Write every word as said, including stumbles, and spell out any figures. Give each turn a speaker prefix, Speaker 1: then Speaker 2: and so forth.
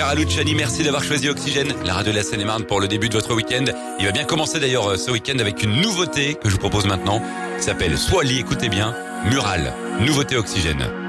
Speaker 1: Clara Luciani, merci d'avoir choisi Oxygène, la radio de la Seine-et-Marne pour le début de votre week-end. Il va bien commencer d'ailleurs ce week-end avec une nouveauté que je vous propose maintenant. Ça s'appelle Swally, écoutez bien, Mural, nouveauté Oxygène.